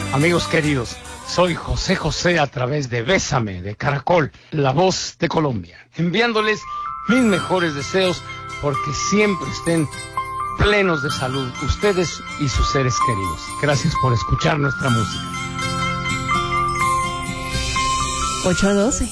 Amigos queridos, soy José José a través de Bésame, de Caracol, la voz de Colombia, enviándoles mis mejores deseos porque siempre estén plenos de salud, ustedes y sus seres queridos. Gracias por escuchar nuestra música. 8 a 12.